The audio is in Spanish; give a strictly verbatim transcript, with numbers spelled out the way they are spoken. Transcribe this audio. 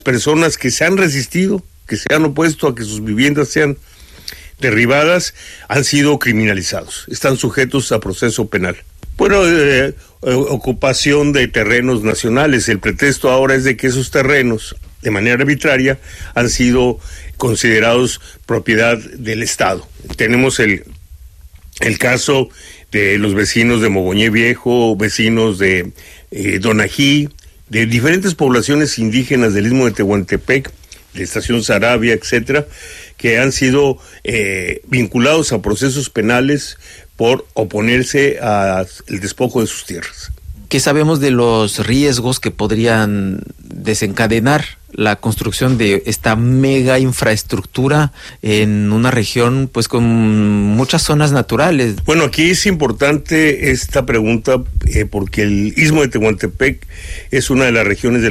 Personas que se han resistido, que se han opuesto a que sus viviendas sean derribadas, han sido criminalizados, están sujetos a proceso penal. Bueno, eh, ocupación de terrenos nacionales, el pretexto ahora es de que esos terrenos, de manera arbitraria, han sido considerados propiedad del Estado. Tenemos el, el caso de los vecinos de Mogoñé Viejo, vecinos de eh, Donají, de diferentes poblaciones indígenas del Istmo de Tehuantepec, de Estación Sarabia, etcétera, que han sido eh, vinculados a procesos penales por oponerse al despojo de sus tierras. ¿Qué sabemos de los riesgos que podrían desencadenar la construcción de esta mega infraestructura en una región pues con muchas zonas naturales? Bueno, aquí es importante esta pregunta eh, porque el Istmo de Tehuantepec es una de las regiones del